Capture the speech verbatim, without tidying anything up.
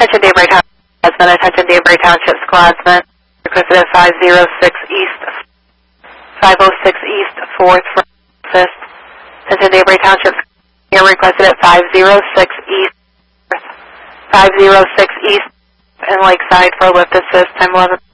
Attention Danbury Township Squadsman, attention Danbury Township Squadsman, requested at five oh six East, five oh six East, fourth from fifth. Attention Danbury Township, here requested at five oh six East, five oh six East, and Lakeside for lift assist, time eleven.